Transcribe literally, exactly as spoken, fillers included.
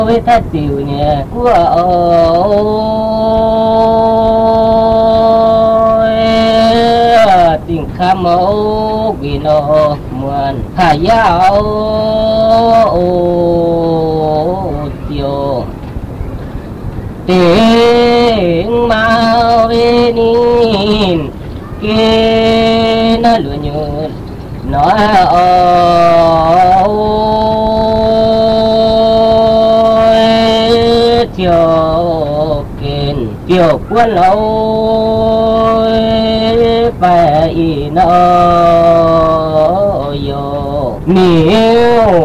với thắt tiểu nhẹ của ôi tình khám ấu vì nó muôn hà giáo tiêu tiếng mau về nín kia nó lừa nhớ nói ôi tiêu kiên tiêu quân ôi phải nó yo nhiều